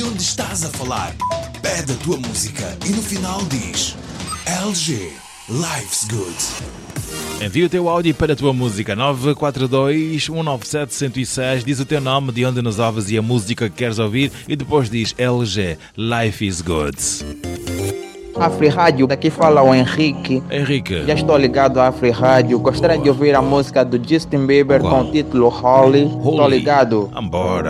onde estás a falar. Pede a tua música e no final diz LG, Life's Good. Envia o teu áudio para a tua música 942-197-106. Diz o teu nome, de onde nos ouves e a música que queres ouvir. E depois diz LG, Life is Good. Afri Rádio, daqui fala o Henrique. Henrique. Já estou ligado à Afri Rádio. Gostaria de ouvir a música do Justin Bieber com o título Holy. Estou ligado. Vambora.